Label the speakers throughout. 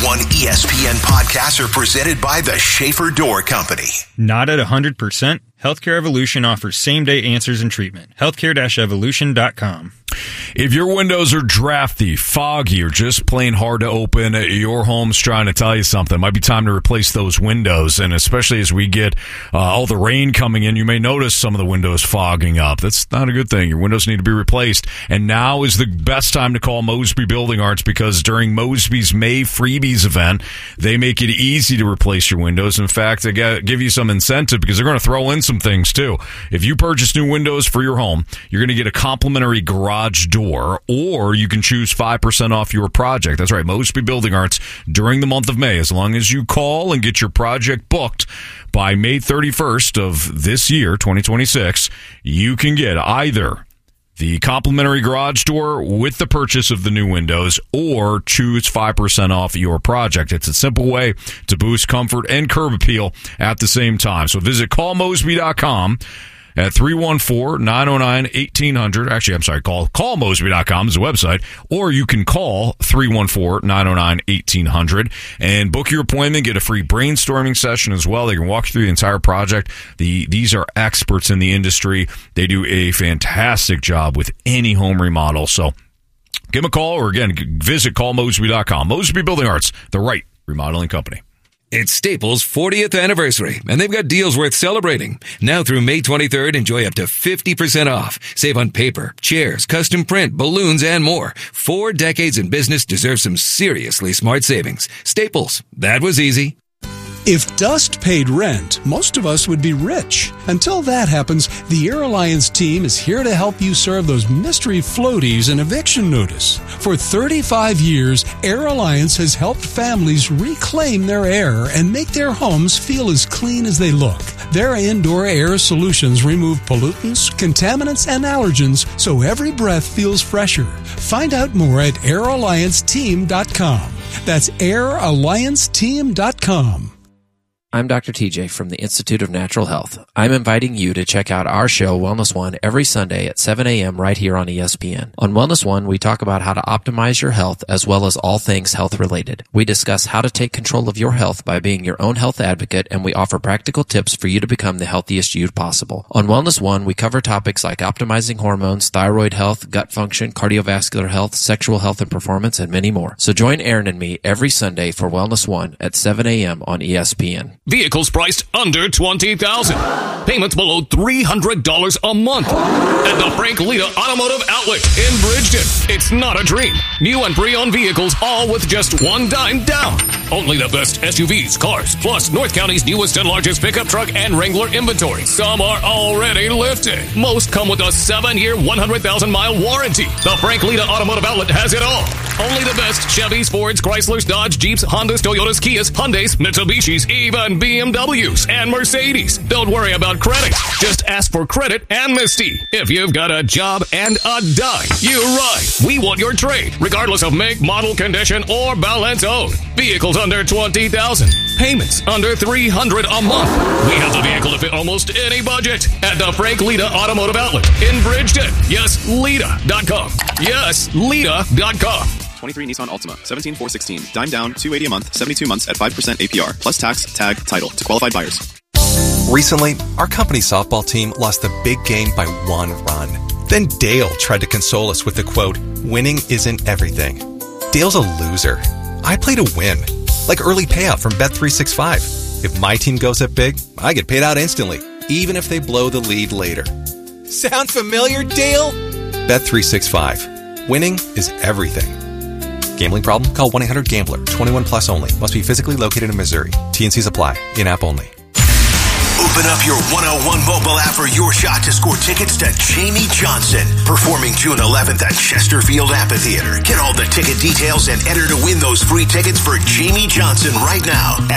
Speaker 1: 101 ESPN podcasts are presented by the Schaefer Door Company.
Speaker 2: Not at 100%? Healthcare Evolution offers same-day answers and treatment. Healthcare-evolution.com.
Speaker 3: If your windows are drafty, foggy, or just plain hard to open, your home's trying to tell you something. It might be time to replace those windows, and especially as we get all the rain coming in, you may notice some of the windows fogging up. That's not a good thing. Your windows need to be replaced, and now is the best time to call Mosby Building Arts, because during Mosby's May Freebies event, they make it easy to replace your windows. In fact, they give you some incentive because they're going to throw in some things too. If you purchase new windows for your home, you're going to get a complimentary garage door, or you can choose 5% off your project. That's right, Mosby Building Arts during the month of May. As long as you call and get your project booked by May 31st of this year, 2026, you can get either the complimentary garage door with the purchase of the new windows, or choose 5% off your project. It's a simple way to boost comfort and curb appeal at the same time. So visit callmosby.com at 314-909-1800. Actually, I'm sorry, call Mosby.com is the website, or you can call 314-909-1800 and book your appointment, get a free brainstorming session as well. They can walk you through the entire project. These are experts in the industry. They do a fantastic job with any home remodel. So give them a call, or again, visit callmosby.com. Mosby Building Arts, the right remodeling company.
Speaker 4: It's Staples' 40th anniversary, and they've got deals worth celebrating. Now through May 23rd, enjoy up to 50% off. Save on paper, chairs, custom print, balloons, and more. 4 decades in business deserve some seriously smart savings. Staples, that was easy.
Speaker 5: If dust paid rent, most of us would be rich. Until that happens, the Air Alliance team is here to help you serve those mystery floaties an eviction notice. For 35 years, Air Alliance has helped families reclaim their air and make their homes feel as clean as they look. Their indoor air solutions remove pollutants, contaminants, and allergens so every breath feels fresher. Find out more at airallianceteam.com. That's airallianceteam.com.
Speaker 6: I'm Dr. TJ from the Institute of Natural Health. I'm inviting you to check out our show, Wellness One, every Sunday at 7 a.m. right here on ESPN. On Wellness One, we talk about how to optimize your health as well as all things health related. We discuss how to take control of your health by being your own health advocate, and we offer practical tips for you to become the healthiest you possible. On Wellness One, we cover topics like optimizing hormones, thyroid health, gut function, cardiovascular health, sexual health and performance, and many more. So join Aaron and me every Sunday for Wellness One at 7 a.m. on ESPN.
Speaker 7: Vehicles priced under $20,000. Payments below $300 a month. At the Frank Lita Automotive Outlet in Bridgeton. It's not a dream. New and pre-owned vehicles, all with just $1 down. Only the best SUVs, cars, plus North County's newest and largest pickup truck and Wrangler inventory. Some are already lifted. Most come with a 7-year, 100,000-mile warranty. The Frank Lita Automotive Outlet has it all. Only the best Chevys, Fords, Chryslers, Dodge, Jeeps, Hondas, Toyotas, Kias, Hyundais, Mitsubishis, even BMWs and Mercedes. Don't worry about credit. Just ask for credit amnesty. If you've got a job and a dime, you're right. We want your trade, regardless of make, model, condition, or balance owed. Vehicles under $20,000. Payments under $300 a month. We have the vehicle to fit almost any budget at the Frank Lita Automotive Outlet in Bridgeton. Yes, Lita.com. Yes, Lita.com.
Speaker 8: 23 Nissan Altima, 17,416. Dime down, $280 a month, 72 months at 5% APR, plus tax, tag, title to qualified buyers.
Speaker 9: Recently, our company softball team lost a big game by 1 run. Then Dale tried to console us with the quote, "Winning isn't everything." Dale's a loser. I play to win, like early payout from Bet365. If my team goes up big, I get paid out instantly, even if they blow the lead later. Sound familiar, Dale? Bet365. Winning is everything. Gambling problem? Call 1-800-GAMBLER. 21 plus only. Must be physically located in Missouri. T&Cs apply. In-app only.
Speaker 1: Open up your 101 mobile app for your shot to score tickets to Jamie Johnson, performing June 11th at Chesterfield Amphitheater. Get all the ticket details and enter to win those free tickets for Jamie Johnson right now at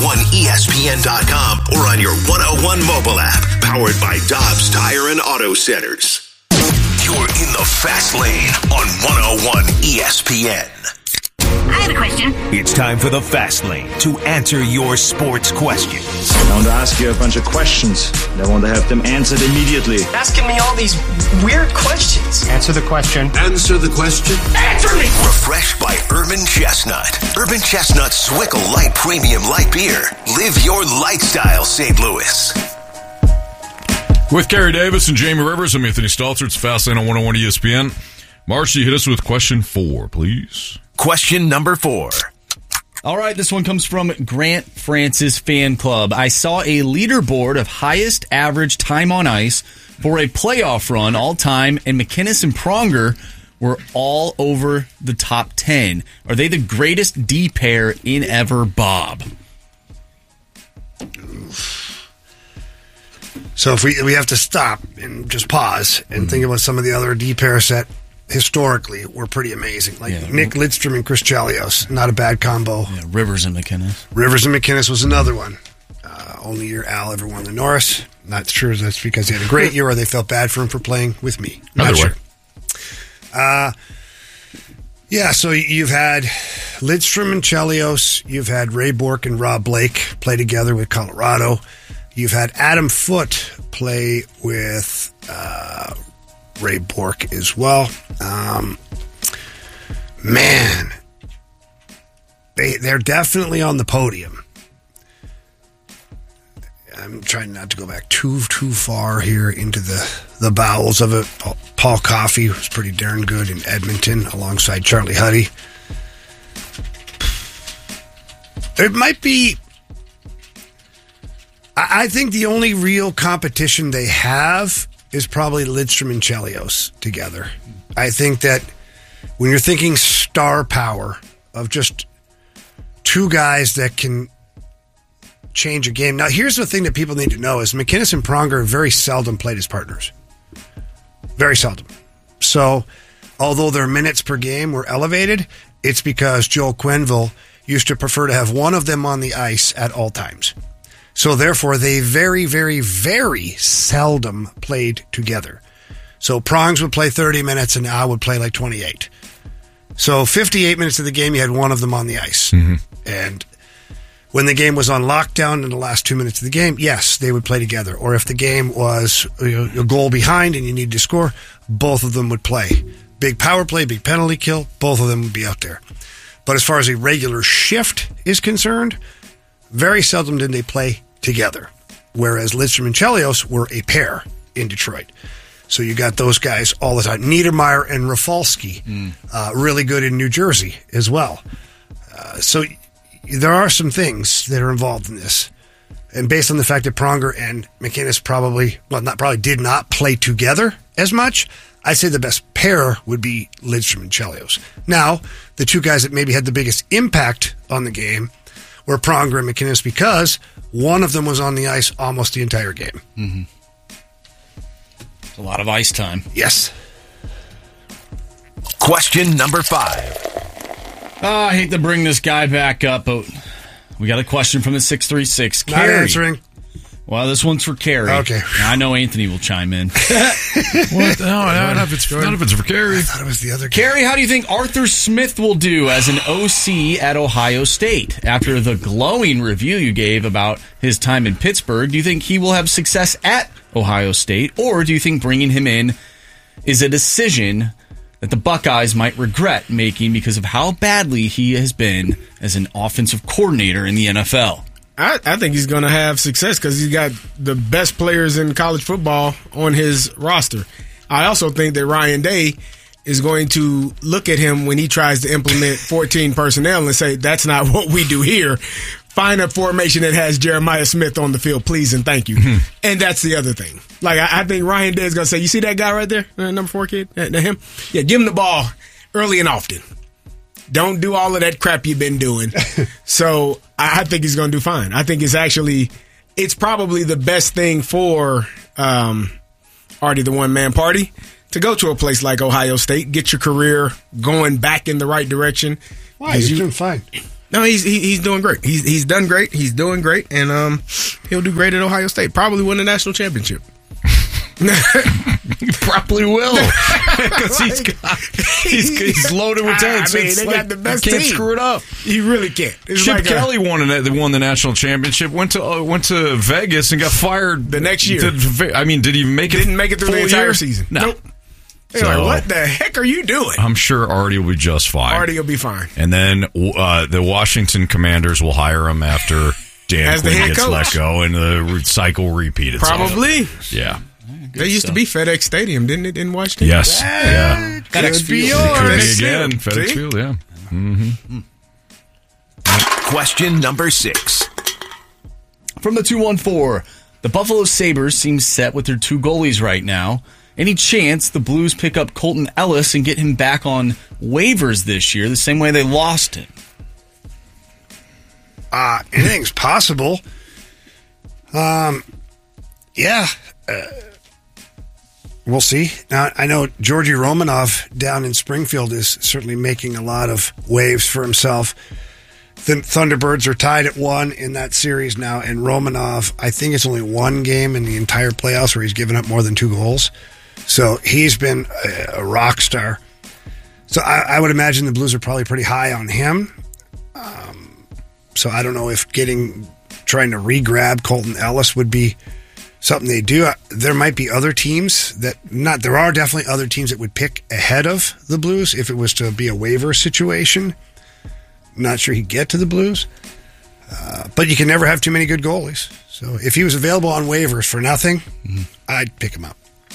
Speaker 1: 101ESPN.com or on your 101 mobile app, powered by Dobbs Tire and Auto Centers. You're in the fast lane on 101 ESPN.
Speaker 10: I got a question.
Speaker 1: It's time for the Fast Lane to answer your sports questions.
Speaker 11: I want to ask you a bunch of questions. I want to have them answered immediately.
Speaker 12: Asking me all these weird questions.
Speaker 13: Answer the question.
Speaker 1: Answer the question.
Speaker 12: Answer me!
Speaker 1: Refreshed by Urban Chestnut. Urban Chestnut Swickle Light Premium Light Beer. Live your lifestyle, St. Louis.
Speaker 3: With Kerry Davis and Jamie Rivers, I'm Anthony Stalter. It's Fastlane on 101 ESPN. Marcy, hit us with question 4, please.
Speaker 1: Question number 4.
Speaker 14: All right, this one comes from Grant Francis Fan Club. I saw a leaderboard of highest average time on ice for a playoff run all time, and McInnes and Pronger were all over the top 10. Are they the greatest D pair in ever, Bob?
Speaker 15: So if we have to stop and just pause and think about some of the other D pairs that historically were pretty amazing, like Nick Lidstrom and Chris Chelios, not a bad combo.
Speaker 14: Yeah, Rivers and McInnes.
Speaker 15: Rivers and McInnes was another one. Only year Al ever won the Norris. Not sure that's because he had a great year or they felt bad for him for playing with me. Not sure. So you've had Lidstrom and Chelios. You've had Ray Bourque and Rob Blake play together with Colorado. You've had Adam Foote play with Ray Bourque as well. They're definitely on the podium. I'm trying not to go back too far here into the bowels of it. Paul Coffey was pretty darn good in Edmonton alongside Charlie Huddy. It might be... I think the only real competition they have is probably Lidstrom and Chelios together. I think that when you're thinking star power of just two guys that can change a game. Now, here's the thing that people need to know is McInnes and Pronger very seldom played as partners. Very seldom. So, although their minutes per game were elevated, it's because Joel Quenneville used to prefer to have one of them on the ice at all times. So therefore, they very, very, very seldom played together. So Prongs would play 30 minutes and Al would play like 28. So 58 minutes of the game, you had one of them on the ice. Mm-hmm. And when the game was on lockdown in the last 2 minutes of the game, yes, they would play together. Or if the game was a goal behind and you needed to score, both of them would play. Big power play, big penalty kill, both of them would be out there. But as far as a regular shift is concerned, very seldom did they play together, whereas Lidstrom and Chelios were a pair in Detroit. So you got those guys all the time. Niedermeyer and Rafalski, really good in New Jersey as well. So there are some things that are involved in this. And based on the fact that Pronger and McInnes did not play together as much, I'd say the best pair would be Lidstrom and Chelios. Now, the two guys that maybe had the biggest impact on the game were Pronger and McInnes because one of them was on the ice almost the entire game.
Speaker 14: Mm-hmm. A lot of ice time.
Speaker 15: Yes.
Speaker 1: Question number 5.
Speaker 14: I hate to bring this guy back up, but we got a question from the 636.
Speaker 15: Not
Speaker 14: Carrie.
Speaker 15: answering.
Speaker 14: Well, this one's for Carrie.
Speaker 15: Okay.
Speaker 14: I know Anthony will chime in.
Speaker 3: What? No, none of it's for Carrie.
Speaker 15: I thought it was the other guy.
Speaker 14: Carrie, how do you think Arthur Smith will do as an OC at Ohio State? After the glowing review you gave about his time in Pittsburgh, do you think he will have success at Ohio State? Or do you think bringing him in is a decision that the Buckeyes might regret making because of how badly he has been as an offensive coordinator in the NFL?
Speaker 16: I think he's going to have success because he's got the best players in college football on his roster. I also think that Ryan Day is going to look at him when he tries to implement 14 personnel and say, that's not what we do here. Find a formation that has Jeremiah Smith on the field, please and thank you. Mm-hmm. And that's the other thing. Like, I think Ryan Day is going to say, you see that guy right there, number 4 kid, him? Yeah, give him the ball early and often. Don't do all of that crap you've been doing. So I think he's going to do fine. I think it's probably the best thing for Artie, the one-man party, to go to a place like Ohio State, get your career going back in the right direction.
Speaker 15: Why? He's doing fine.
Speaker 16: No, he's doing great. He's done great. He's doing great, and he'll do great at Ohio State. Probably win the national championship.
Speaker 3: He probably will. Because he's loaded with talent.
Speaker 16: They got the best team.
Speaker 3: Can't screw it up.
Speaker 16: He really can't. It's
Speaker 3: Chip
Speaker 16: like
Speaker 3: Kelly won the national championship, went to Vegas and got fired
Speaker 16: the next year.
Speaker 3: Did he make it?
Speaker 16: Didn't make it through the entire season.
Speaker 3: No.
Speaker 16: Nope. They're like, what the heck are you doing?
Speaker 3: I'm sure Artie will be just fine.
Speaker 16: Artie will be fine.
Speaker 3: And then the Washington Commanders will hire him after Dan Quinn gets let go, and the cycle repeat itself.
Speaker 16: Probably.
Speaker 3: Yeah.
Speaker 16: They used to be FedEx Stadium, didn't it, in Washington?
Speaker 3: Yes. Yeah.
Speaker 16: FedEx Field.
Speaker 3: It could be again. FedEx Field, yeah. Mm-hmm.
Speaker 1: Question number 6.
Speaker 14: From the 214, the Buffalo Sabres seem set with their 2 goalies right now. Any chance the Blues pick up Colton Ellis and get him back on waivers this year, the same way they lost him?
Speaker 15: Anything's possible. Yeah. We'll see. Now, I know Georgi Romanov down in Springfield is certainly making a lot of waves for himself. The Thunderbirds are tied at 1 in that series now, and Romanov, I think it's only 1 game in the entire playoffs where he's given up more than 2 goals. So he's been a rock star. So I would imagine the Blues are probably pretty high on him. So I don't know if trying to re-grab Colton Ellis would be something they do. There might be other teams there are definitely other teams that would pick ahead of the Blues if it was to be a waiver situation. Not sure he'd get to the Blues. But you can never have too many good goalies. So if he was available on waivers for nothing, I'd pick him up.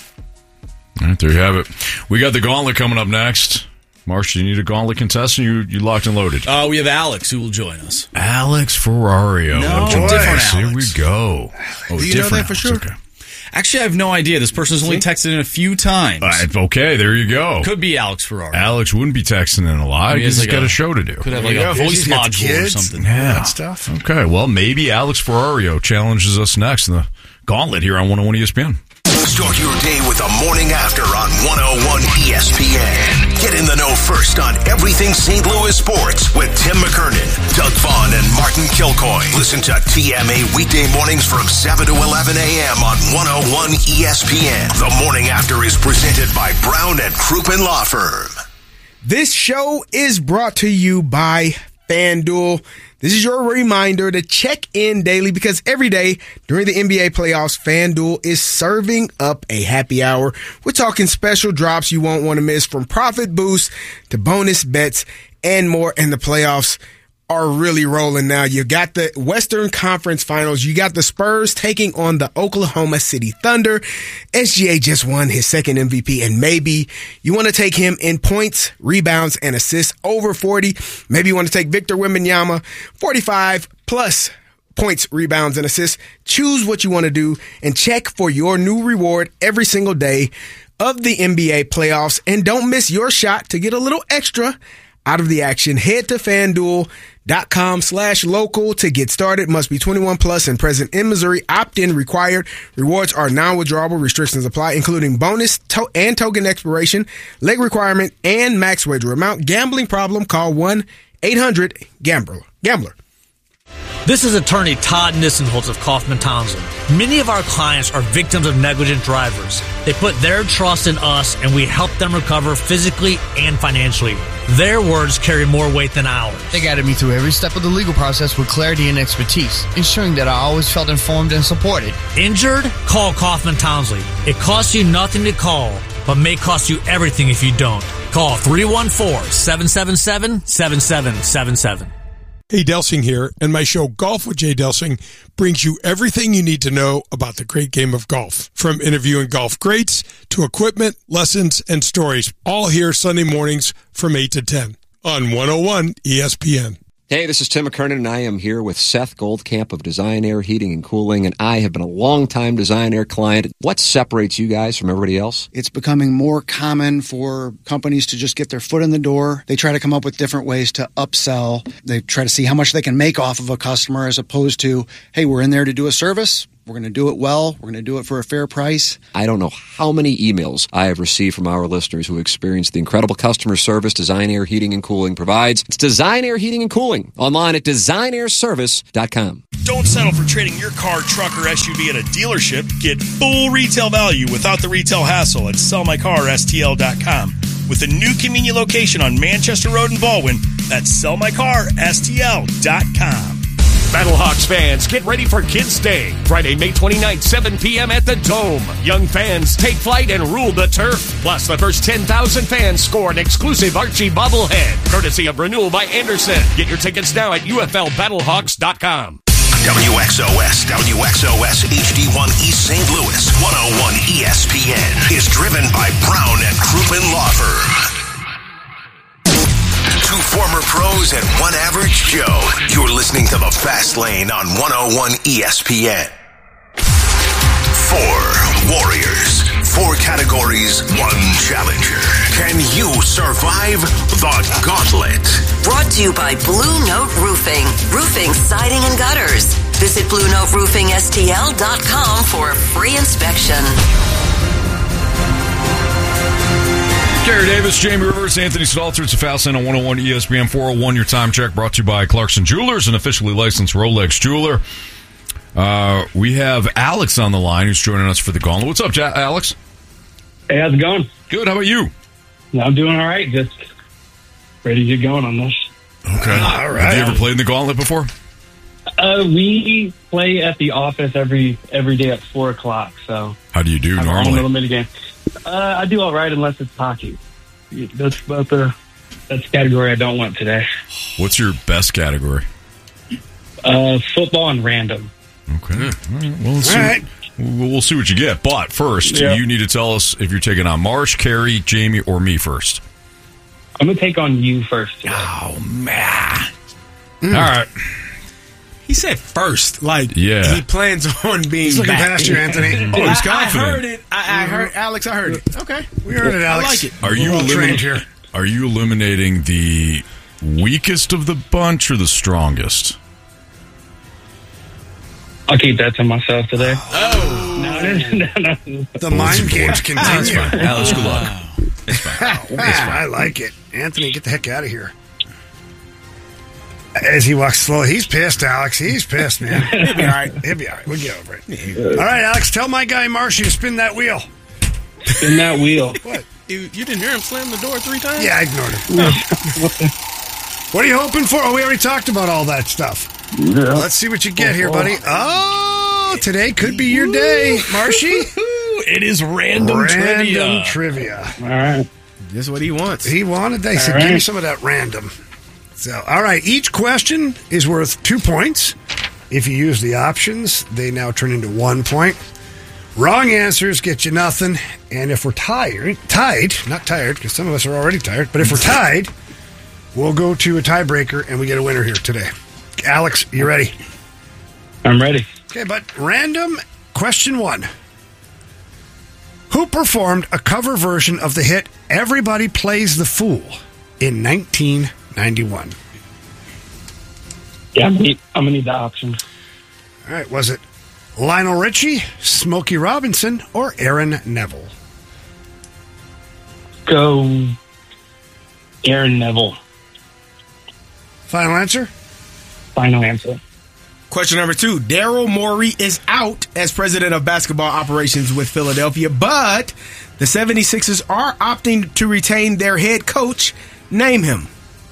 Speaker 3: All right, there you have it. We got the gauntlet coming up next. Marsh, do you need a gauntlet contestant? You locked and loaded?
Speaker 14: We have Alex who will join us.
Speaker 3: Alex Ferrario.
Speaker 14: No, different Alex.
Speaker 3: Here we go.
Speaker 16: Do you know that for sure?
Speaker 3: Okay.
Speaker 14: Actually, I have no idea. This person's only texted in a few times.
Speaker 3: Okay, there you go.
Speaker 14: Could be Alex Ferrario.
Speaker 3: Alex wouldn't be texting in a lot. He's got a show to do.
Speaker 14: Could have like a voice module or something.
Speaker 3: Yeah.
Speaker 15: That stuff.
Speaker 3: Okay, well, maybe Alex Ferrario challenges us next in the gauntlet here on 101 ESPN.
Speaker 1: Start your day with the morning after on 101 ESPN. Get in the know first on everything St. Louis sports with Tim McKernan, Doug Vaughn, and Martin Kilcoy. Listen to TMA weekday mornings from 7 to 11 a.m. on 101 ESPN. The morning after is presented by Brown and Crouppen Law Firm.
Speaker 16: This show is brought to you by FanDuel. This is your reminder to check in daily because every day during the NBA playoffs, FanDuel is serving up a happy hour. We're talking special drops you won't want to miss, from profit boosts to bonus bets and more. And the playoffs are really rolling now. You got the Western Conference Finals. You got the Spurs taking on the Oklahoma City Thunder. SGA just won his second MVP, and maybe you want to take him in points, rebounds, and assists over 40. Maybe you want to take Victor Wembanyama, 45 plus points, rebounds, and assists. Choose what you want to do and check for your new reward every single day of the NBA playoffs. And don't miss your shot to get a little extra out of the action. Head to FanDuel.com/local to get started. Must be 21 plus and present in Missouri. Opt-in required. Rewards are non-withdrawable. Restrictions apply, including bonus and token expiration, leg requirement, and max wager amount. Gambling problem? Call 1-800-GAMBLER.
Speaker 10: This is attorney Todd Nissenholtz of Kaufman Townsend. Many of our clients are victims of negligent drivers. They put their trust in us, and we help them recover physically and financially. Their words carry more weight than ours.
Speaker 13: They guided me through every step of the legal process with clarity and expertise, ensuring that I always felt informed and supported.
Speaker 10: Injured? Call Kaufman Townsley. It costs you nothing to call, but may cost you everything if you don't. Call 314-777-7777.
Speaker 17: Hey, Delsing here, and my show Golf with Jay Delsing brings you everything you need to know about the great game of golf. From interviewing golf greats to equipment, lessons, and stories, all here Sunday mornings from 8 to 10 on 101 ESPN.
Speaker 18: Hey, this is Tim McKernan, and I am here with Seth Goldcamp of Design Air Heating and Cooling, and I have been a long-time Design Air client. What separates you guys from everybody else?
Speaker 19: It's becoming more common for companies to just get their foot in the door. They try to come up with different ways to upsell. They try to see how much they can make off of a customer, as opposed to, hey, we're in there to do a service. We're going to do it well. We're going to do it for a fair price.
Speaker 18: I don't know how many emails I have received from our listeners who experience the incredible customer service Design Air Heating and Cooling provides. It's Design Air Heating and Cooling, online at designairservice.com.
Speaker 20: Don't settle for trading your car, truck, or SUV at a dealership. Get full retail value without the retail hassle at sellmycarstl.com. With a new convenient location on Manchester Road in Baldwin, that's sellmycarstl.com.
Speaker 7: Battlehawks fans, get ready for Kids Day. Friday, May 29th, 7 p.m. at the Dome. Young fans take flight and rule the turf. Plus, the first 10,000 fans score an exclusive Archie bobblehead, courtesy of Renewal by Anderson. Get your tickets now at UFLBattlehawks.com.
Speaker 1: WXOS HD1 East St. Louis 101 ESPN is driven by Brown and Crouppen Law Firm. Two former pros and one average Joe. You're listening to The Fast Lane on 101 ESPN. 4 warriors, 4 categories, 1 challenger. Can you survive the gauntlet?
Speaker 21: Brought to you by Blue Note Roofing. Roofing, siding, and gutters. Visit BlueNoteRoofingSTL.com for a free inspection.
Speaker 3: Gary Davis, Jamie Rivers, Anthony Stalter. It's a Fast Lane on 101 ESPN 401. Your time check brought to you by Clarkson Jewelers, an officially licensed Rolex jeweler. We have Alex on the line who's joining us for the gauntlet. What's up, Alex?
Speaker 22: Hey, how's it going?
Speaker 3: Good. How about you?
Speaker 22: I'm doing all right. Just ready to get going on this.
Speaker 3: Okay.
Speaker 22: All right.
Speaker 3: Have you ever played in the gauntlet before?
Speaker 22: We play at the office every day at 4 o'clock. So
Speaker 3: how do you do
Speaker 22: I'm
Speaker 3: normally?
Speaker 22: on a little minigame. I do all right unless it's hockey. That's about that's the category I don't want today.
Speaker 3: What's your best category?
Speaker 22: Football and random.
Speaker 3: Okay. All right. Well, let's see. We'll see what you get. But first, you need to tell us if you're taking on Marsh, Carrie, Jamie, or me first.
Speaker 22: I'm going to take on you first today.
Speaker 3: Oh, man. All right.
Speaker 16: He said first. Like,
Speaker 3: yeah.
Speaker 16: He plans on being
Speaker 15: He's looking
Speaker 16: back.
Speaker 15: past you, Anthony.
Speaker 3: Oh, he's confident.
Speaker 16: I heard it. I heard Alex. I heard it. Okay.
Speaker 15: We heard it, Alex.
Speaker 16: I like it.
Speaker 3: Are you eliminating the weakest of the bunch or the strongest?
Speaker 22: I'll keep that to myself today.
Speaker 16: Oh.
Speaker 22: No.
Speaker 15: The mind games continue.
Speaker 3: That's fine. Alex, good luck. It's fine.
Speaker 15: I like it. Anthony, get the heck out of here. As he walks slow, he's pissed, Alex. He's pissed, man. He'll be all right. He'll be all right. We'll get over it. All right, Alex, tell my guy Marshy to spin that wheel.
Speaker 22: Spin that wheel.
Speaker 15: What?
Speaker 16: You didn't hear him slam the door 3 times?
Speaker 15: Yeah, I ignored him. What are you hoping for? Oh, we already talked about all that stuff.
Speaker 22: Yeah.
Speaker 15: Let's see what you get here, buddy. Oh, today could be your day, Marshy.
Speaker 14: It is random
Speaker 15: trivia.
Speaker 22: All right.
Speaker 16: That's what he wants.
Speaker 15: He wanted that. He said, give me some of that random. So, all right, each question is worth 2 points. If you use the options, they now turn into 1 point. Wrong answers get you nothing. And if we're tied, not tired, because some of us are already tired, but if we're tied, we'll go to a tiebreaker and we get a winner here today. Alex, you ready?
Speaker 22: I'm ready.
Speaker 15: Okay, but random question 1. Who performed a cover version of the hit Everybody Plays the Fool in 1991?
Speaker 22: Yeah, I'm going to need the options.
Speaker 15: All right, was it Lionel Richie, Smokey Robinson, or Aaron Neville?
Speaker 22: Go Aaron Neville.
Speaker 15: Final answer?
Speaker 22: Final answer.
Speaker 16: Question number 2. Daryl Morey is out as president of basketball operations with Philadelphia, but the 76ers are opting to retain their head coach. Name him.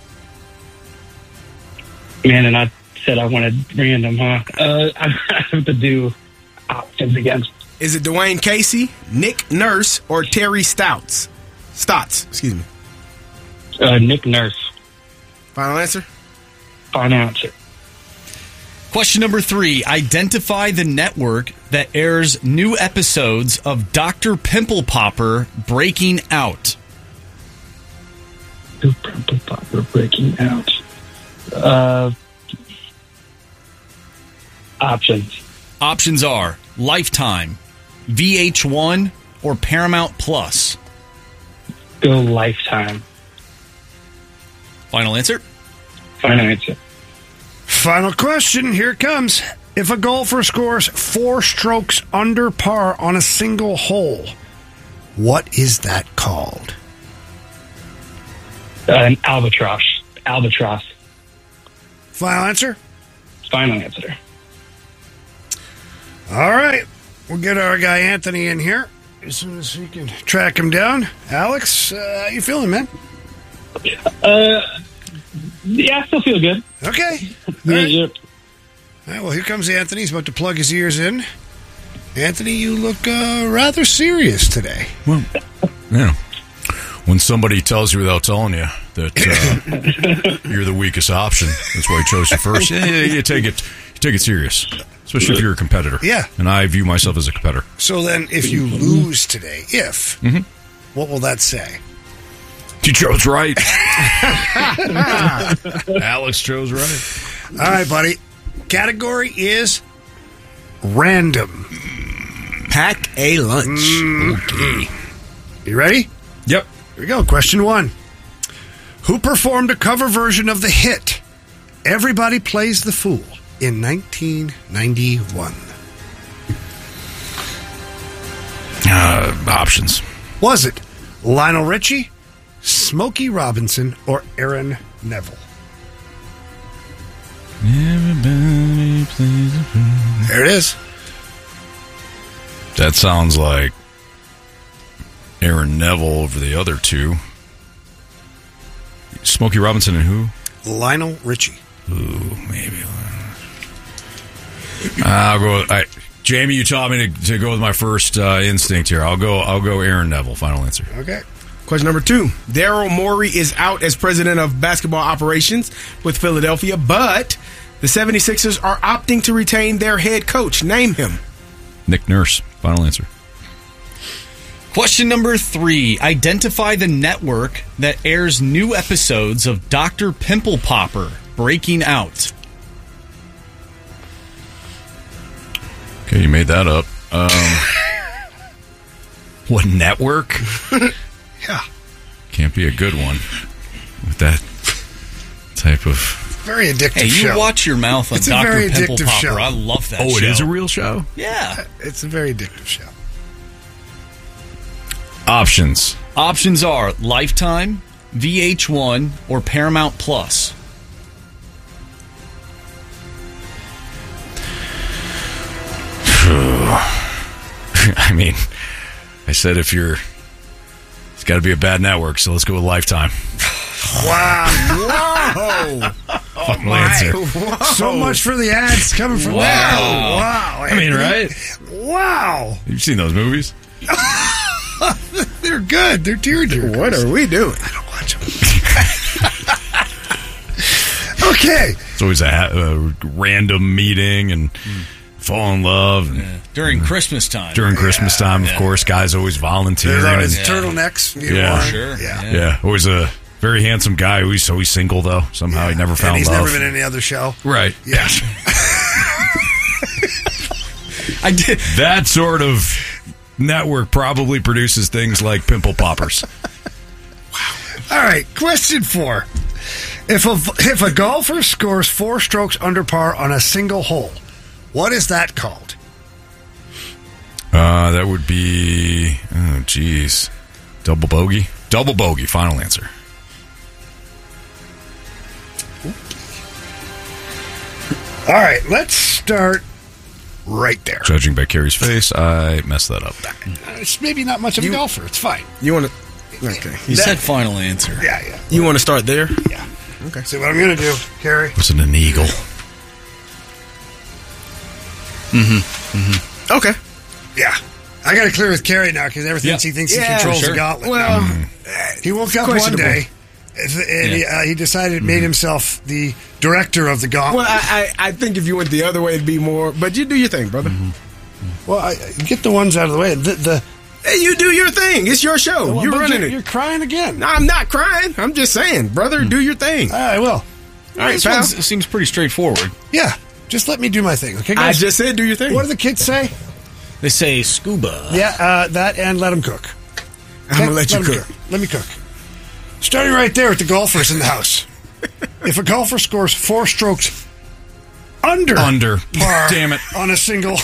Speaker 22: Man, and I said I wanted random, huh? I have to do options again.
Speaker 16: Is it Dwayne Casey, Nick Nurse, or Terry Stotts? Excuse me.
Speaker 22: Nick Nurse.
Speaker 16: Final answer?
Speaker 22: Final answer.
Speaker 14: Question number 3. Identify the network that airs new episodes of Dr. Pimple Popper Breaking Out.
Speaker 22: Dr. Pimple Popper Breaking Out. Options.
Speaker 14: Options are Lifetime, VH1, or Paramount Plus.
Speaker 22: Go Lifetime.
Speaker 14: Final answer?
Speaker 22: Final answer.
Speaker 15: Final question. Here it comes. If a golfer scores 4 strokes under par on a single hole, what is that called?
Speaker 22: An albatross. Albatross.
Speaker 15: Final answer?
Speaker 22: Final answer.
Speaker 15: All right. We'll get our guy Anthony in here as soon as we can track him down. Alex, how you feeling, man?
Speaker 22: Yeah, I still feel good.
Speaker 15: Okay. All right. All right, well, here comes Anthony. He's about to plug his ears in. Anthony, you look rather serious today.
Speaker 3: Well, yeah. When somebody tells you without telling you that you're the weakest option, that's why he chose you first. Yeah, you take it serious, especially if you're a competitor.
Speaker 15: Yeah.
Speaker 3: And I view myself as a competitor.
Speaker 15: So then, if you lose today, what will that say?
Speaker 3: You chose right. Alex chose right.
Speaker 15: All right, buddy. Category is random.
Speaker 16: Pack a lunch.
Speaker 15: Okay. You ready?
Speaker 3: Yep.
Speaker 15: Here we go. Question 1. Who performed a cover version of the hit Everybody Plays the Fool in 1991?
Speaker 3: Options.
Speaker 15: Was it Lionel Richie, Smokey Robinson, or Aaron Neville?
Speaker 3: Everybody plays the fool.
Speaker 15: There it is.
Speaker 3: That sounds like Aaron Neville over the other two. Smokey Robinson and who?
Speaker 15: Lionel Richie.
Speaker 3: Ooh, maybe. I'll go. Jamie, you taught me to go with my first instinct here. I'll go Aaron Neville. Final answer.
Speaker 15: Okay.
Speaker 16: Question number 2. Daryl Morey is out as president of basketball operations with Philadelphia, but the 76ers are opting to retain their head coach. Name him.
Speaker 3: Nick Nurse. Final answer.
Speaker 14: Question number 3. Identify the network that airs new episodes of Dr. Pimple Popper Breaking Out.
Speaker 3: Okay, you made that up. What network?
Speaker 15: Yeah.
Speaker 3: Can't be a good one with that type of...
Speaker 15: Very addictive
Speaker 14: Hey, you
Speaker 15: show.
Speaker 14: watch your mouth on
Speaker 15: It's a
Speaker 14: Dr.
Speaker 15: very
Speaker 14: Pimple
Speaker 15: addictive
Speaker 14: Popper.
Speaker 15: show.
Speaker 14: I love that show.
Speaker 3: Oh, it is a real show?
Speaker 14: Yeah.
Speaker 15: It's a very addictive show.
Speaker 3: Options.
Speaker 14: Options are Lifetime, VH1, or Paramount Plus.
Speaker 3: I mean, I said it's got to be a bad network, so let's go with Lifetime.
Speaker 15: Wow.
Speaker 16: Whoa.
Speaker 3: Final answer.
Speaker 16: Whoa.
Speaker 15: So much for the ads coming from there. Wow.
Speaker 3: I mean, right?
Speaker 15: Wow.
Speaker 3: You've seen those movies?
Speaker 15: They're good. They're tearjerkers.
Speaker 16: What are we doing?
Speaker 15: I don't watch them. Okay.
Speaker 3: It's always a random meeting and fall in love. And,
Speaker 14: During Christmas time.
Speaker 3: During Christmas time, of course, guys always volunteering.
Speaker 15: There's always
Speaker 3: and-
Speaker 15: turtlenecks.
Speaker 3: Yeah.
Speaker 15: Yeah.
Speaker 3: Yeah. Always a very handsome guy who's always single, though. Somehow he never found
Speaker 15: And he's
Speaker 3: love.
Speaker 15: never been in any other show.
Speaker 3: Right.
Speaker 15: Yeah.
Speaker 14: I did.
Speaker 3: That sort of network probably produces things like Pimple Poppers.
Speaker 15: All right. Question 4. If a golfer scores 4 strokes under par on a single hole, what is that called?
Speaker 3: That would be, oh, geez. Double bogey? Double bogey. Final answer.
Speaker 15: All right. Let's start right there.
Speaker 3: Judging by Carrie's face, I messed that up.
Speaker 15: It's maybe not much of a golfer. It's fine.
Speaker 16: You want to... Okay.
Speaker 14: You said final answer.
Speaker 15: Yeah.
Speaker 16: You want to start there?
Speaker 15: Yeah. Okay. See what I'm going to do, Carrie?
Speaker 3: Was it an eagle?
Speaker 16: Okay.
Speaker 15: Yeah. I got to clear with Carrie now because everything he thinks he controls the gauntlet.
Speaker 16: Well,
Speaker 15: he woke up one day and he decided made himself the director of the gauntlet.
Speaker 16: Well, I think if you went the other way, it'd be more... But you do your thing, brother.
Speaker 15: Well, get the ones out of the way.
Speaker 16: Hey, you do your thing. It's your show.
Speaker 15: Well,
Speaker 16: You're
Speaker 15: but
Speaker 16: running it.
Speaker 15: You're crying again.
Speaker 16: No, I'm not crying. I'm just saying, brother, do your thing.
Speaker 15: I will.
Speaker 16: All right,
Speaker 14: This
Speaker 16: pal.
Speaker 14: one seems pretty straightforward.
Speaker 15: Yeah. Just let me do my thing, okay,
Speaker 16: I
Speaker 15: guys?
Speaker 16: just said do your thing.
Speaker 15: What do the kids say?
Speaker 14: They say scuba.
Speaker 15: Yeah, that and let them cook.
Speaker 16: I'm going to let you
Speaker 15: 'em
Speaker 16: cook.
Speaker 15: Let me cook. Starting right there with the golfers in the house. If a golfer scores 4 strokes under par
Speaker 3: Damn it.
Speaker 15: on a single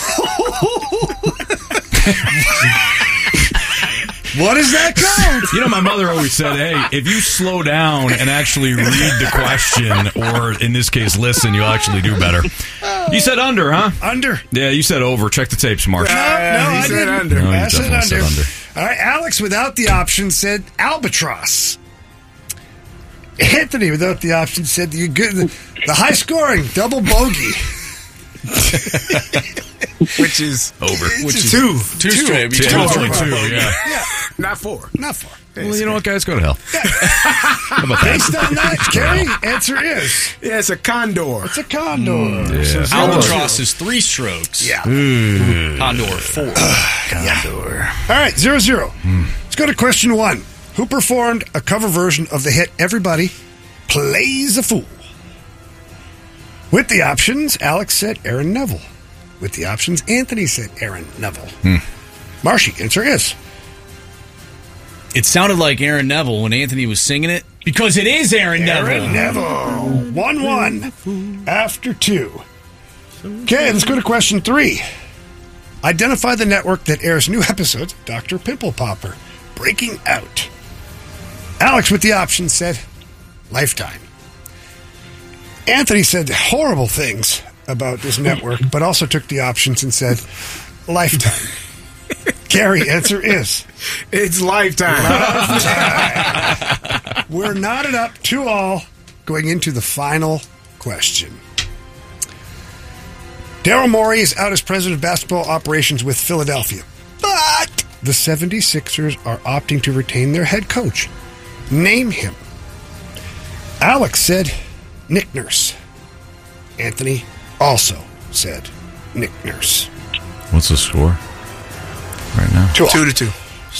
Speaker 15: what is that called?
Speaker 3: You know, my mother always said, hey, if you slow down and actually read the question, or in this case, listen, you'll actually do better. You said under, huh?
Speaker 15: Under.
Speaker 3: Yeah, you said over. Check the tapes, Mark.
Speaker 15: No, I
Speaker 16: said
Speaker 15: didn't.
Speaker 16: under.
Speaker 3: No, you
Speaker 15: I said
Speaker 3: definitely
Speaker 15: under.
Speaker 3: said under.
Speaker 15: All right, Alex, without the option, said albatross. Anthony, without the option, said the high scoring double bogey.
Speaker 16: Which is
Speaker 3: over.
Speaker 16: Which is
Speaker 14: two straight.
Speaker 3: Two, yeah.
Speaker 16: Not four.
Speaker 15: Not four.
Speaker 3: Well, you know what, guys? Go to hell. How about that?
Speaker 15: Based on that, Kerry, answer is.
Speaker 16: Yeah, it's a condor.
Speaker 15: It's a condor.
Speaker 3: Yeah.
Speaker 15: So
Speaker 14: Albatross is 3 strokes.
Speaker 15: Yeah.
Speaker 14: Condor 4.
Speaker 3: Condor.
Speaker 15: All right, 0-0. Let's go to question 1. Who performed a cover version of the hit Everybody Plays a Fool? With the options, Alex said Aaron Neville. With the options, Anthony said Aaron Neville. Marshy, answer is.
Speaker 14: It sounded like Aaron Neville when Anthony was singing it, because it is Aaron Neville.
Speaker 15: Aaron Neville. 1-1 after 2. Okay, let's go to question 3. Identify the network that airs new episodes of Dr. Pimple Popper. Breaking Out. Alex, with the options, said Lifetime. Anthony said horrible things about this network, but also took the options and said Lifetime. Gary, answer is.
Speaker 16: It's Lifetime.
Speaker 15: We're knotted up 2-2 going into the final question. Daryl Morey is out as president of basketball operations with Philadelphia, but the 76ers are opting to retain their head coach. Name him. Alex said Nick Nurse. Anthony also said Nick Nurse.
Speaker 3: What's the score right now?
Speaker 15: 2-2.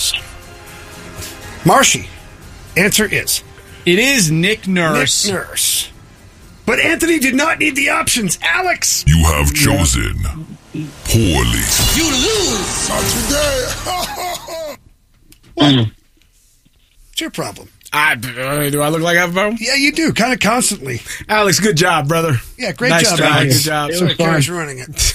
Speaker 15: Marshy, answer is.
Speaker 14: It is Nick Nurse.
Speaker 15: Nick Nurse. But Anthony did not need the options. Alex.
Speaker 2: You have chosen poorly.
Speaker 12: You lose.
Speaker 15: Not today. What? What's your problem?
Speaker 16: Do I look like I have a problem?
Speaker 15: Yeah, you do. Kind of constantly.
Speaker 16: Alex, good job, brother.
Speaker 15: Yeah, great
Speaker 16: Nice
Speaker 15: job,
Speaker 16: try.
Speaker 15: Alex.
Speaker 16: Good job.
Speaker 15: Sorry, Kerry's running it.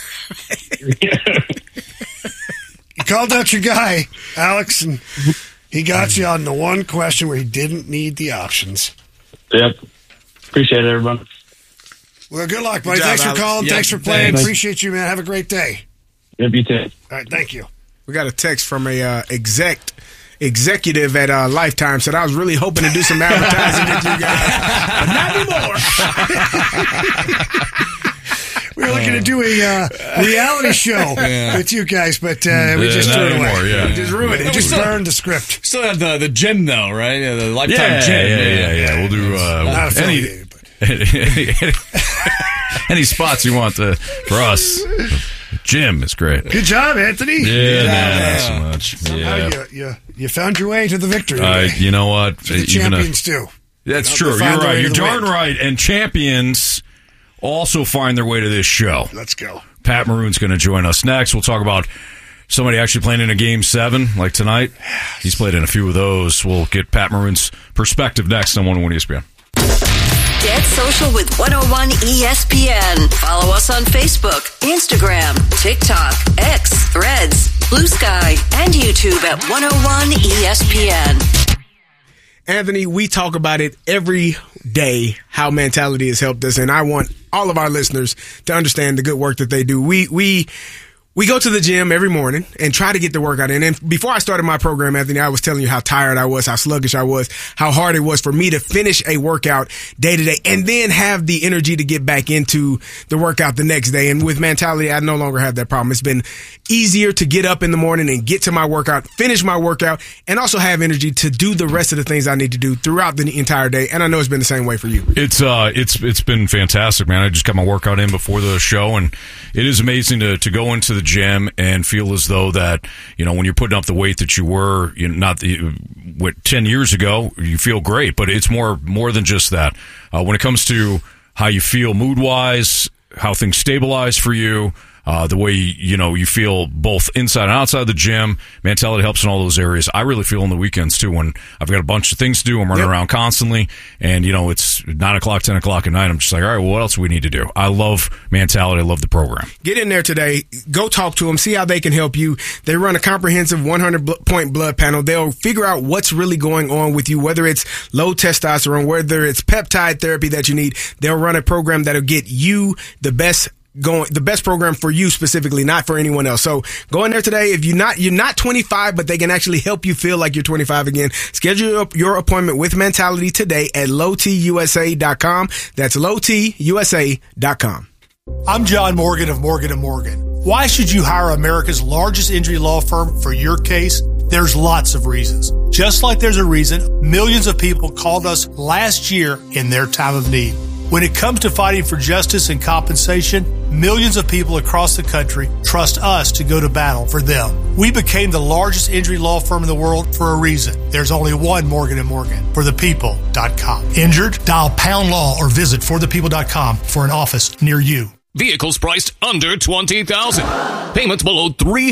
Speaker 15: You called out your guy, Alex, and he got you on the one question where he didn't need the options.
Speaker 22: Yep. Appreciate it, everyone.
Speaker 15: Well, good luck, buddy.
Speaker 16: Good job,
Speaker 15: Thanks for
Speaker 16: Alex.
Speaker 15: calling.
Speaker 16: Yep,
Speaker 15: Thanks for playing.
Speaker 16: thanks.
Speaker 15: Appreciate you, man. Have a great day.
Speaker 22: Yep, you too.
Speaker 15: All right, thank you.
Speaker 16: We got a text from a executive at Lifetime. Said I was really hoping to do some advertising with you guys, but not anymore.
Speaker 15: We were looking to do a reality show with you guys, but we just threw it away.
Speaker 3: Yeah.
Speaker 15: We just ruined it. Just burned the script.
Speaker 14: Still have the gym, though, right? The Lifetime
Speaker 3: Yeah,
Speaker 14: gym.
Speaker 3: yeah. We'll do
Speaker 15: Not affiliated,
Speaker 3: any spots you want for us. Jim is great.
Speaker 15: Good job, Anthony.
Speaker 3: Yeah,
Speaker 15: Good
Speaker 3: man,
Speaker 15: job.
Speaker 3: not so much.
Speaker 15: Somehow
Speaker 3: Yeah.
Speaker 15: you found your way to the victory. today.
Speaker 3: You know what?
Speaker 15: That's what the champions do.
Speaker 3: That's
Speaker 15: They
Speaker 3: true. You're
Speaker 15: find their
Speaker 3: right.
Speaker 15: way
Speaker 3: You're
Speaker 15: to the
Speaker 3: darn
Speaker 15: win.
Speaker 3: right. And champions also find their way to this show.
Speaker 15: Let's go.
Speaker 3: Pat Maroon's going to join us next. We'll talk about somebody actually playing in a Game 7 like tonight. He's played in a few of those. We'll get Pat Maroon's perspective next on 101 ESPN.
Speaker 21: Get social with 101 ESPN. Follow us on Facebook, Instagram, TikTok, X, Threads, Blue Sky, and YouTube at 101 ESPN.
Speaker 16: Anthony, we talk about it every day, how mentality has helped us, and I want all of our listeners to understand the good work that they do. We go to the gym every morning and try to get the workout in. And before I started my program, Anthony, I was telling you how tired I was, how sluggish I was, how hard it was for me to finish a workout day to day and then have the energy to get back into the workout the next day. And with mentality, I no longer have that problem. It's been easier to get up in the morning and get to my workout, finish my workout, and also have energy to do the rest of the things I need to do throughout the entire day. And I know it's been the same way for you.
Speaker 3: It's been fantastic, man. I just got my workout in before the show, and it is amazing to go into the gym and feel as though that, when you're putting up the weight that you were, 10 years ago, you feel great, but it's more than just that. When it comes to how you feel mood-wise, how things stabilize for you, the way, you feel both inside and outside the gym, mentality helps in all those areas. I really feel on the weekends, too, when I've got a bunch of things to do. I'm running around constantly, and, it's 9 o'clock, 10 o'clock at night. I'm just like, all right, well, what else do we need to do? I love mentality. I love the program.
Speaker 16: Get in there today. Go talk to them. See how they can help you. They run a comprehensive 100-point blood panel. They'll figure out what's really going on with you, whether it's low testosterone, whether it's peptide therapy that you need. They'll run a program that'll get you the best the best program for you specifically, not for anyone else. So go in there today. If you're not 25, but they can actually help you feel like you're 25 again. Schedule your appointment with Mentality today at lowtusa.com. That's lowtusa.com.
Speaker 4: I'm John Morgan of Morgan & Morgan. Why should you hire America's largest injury law firm for your case? There's lots of reasons. Just like there's a reason millions of people called us last year in their time of need. When it comes to fighting for justice and compensation, millions of people across the country trust us to go to battle for them. We became the largest injury law firm in the world for a reason. There's only one Morgan & Morgan, forthepeople.com. Injured? Dial #law or visit forthepeople.com for an office near you.
Speaker 7: Vehicles priced under $20,000. Payments below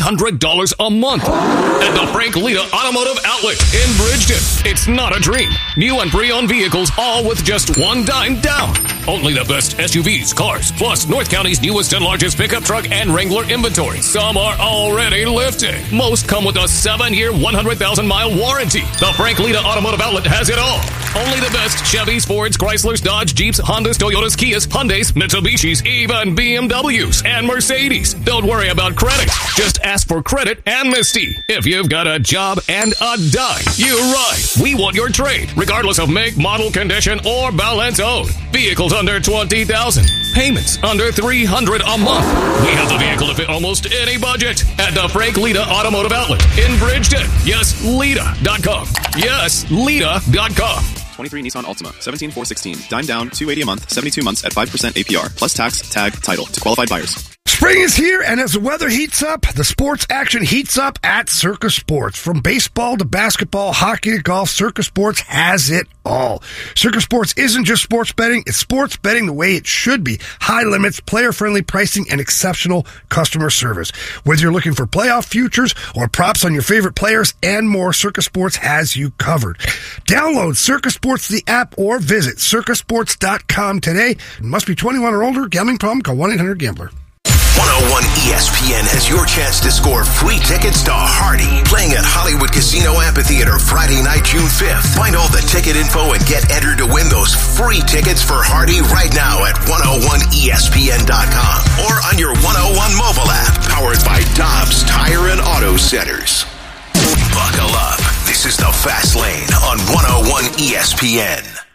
Speaker 7: $300 a month. At the Frank Lita Automotive Outlet in Bridgeton. It's not a dream. New and pre-owned vehicles, all with just one dime down. Only the best SUVs, cars, plus North County's newest and largest pickup truck and Wrangler inventory. Some are already lifting. Most come with a 7-year, 100,000-mile warranty. The Frank Lita Automotive Outlet has it all. Only the best Chevys, Fords, Chryslers, Dodge, Jeeps, Hondas, Toyotas, Kias, Hyundais, Mitsubishis, even BMWs and Mercedes. Don't worry about credit. Just ask for credit amnesty. If you've got a job and a dime, you're right. We want your trade, regardless of make, model, condition, or balance owed. Vehicles under $20,000. Payments under $300 a month. We have the vehicle to fit almost any budget at the Frank Lita Automotive Outlet in Bridgeton. Yes, Lita.com. Yes, Lita.com.
Speaker 8: 23 Nissan Altima, 17416. Dime down, $280 a month, 72 months at 5% APR, plus tax, tag, title to qualified buyers.
Speaker 15: Spring is here, and as the weather heats up, the sports action heats up at Circus Sports. From baseball to basketball, hockey to golf, Circus Sports has it all. Circus Sports isn't just sports betting, it's sports betting the way it should be. High limits, player-friendly pricing, and exceptional customer service. Whether you're looking for playoff futures or props on your favorite players and more, Circus Sports has you covered. Download Circus Sports, the app, or visit circusports.com today. It must be 21 or older. Gambling problem? Call 1-800-GAMBLER.
Speaker 1: 101 ESPN has your chance to score free tickets to Hardy, playing at Hollywood Casino Amphitheater Friday night, June 5th. Find all the ticket info and get entered to win those free tickets for Hardy right now at 101ESPN.com or on your 101 mobile app, powered by Dobbs Tire and Auto Centers. Buckle up. This is the Fast Lane on 101 ESPN.